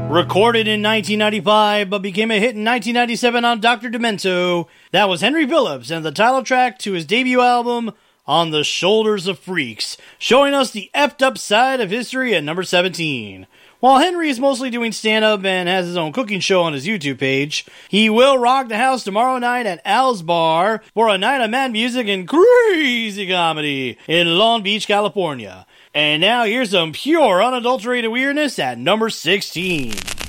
Recorded in 1995, but became a hit in 1997 on Dr. Demento, that was Henry Phillips and the title track to his debut album, On the Shoulders of Freaks, showing us the effed up side of history at number 17. While Henry is mostly doing stand-up and has his own cooking show on his YouTube page, he will rock the house tomorrow night at Al's Bar for a night of mad music and crazy comedy in Long Beach, California. And now here's some pure, unadulterated weirdness at number 16.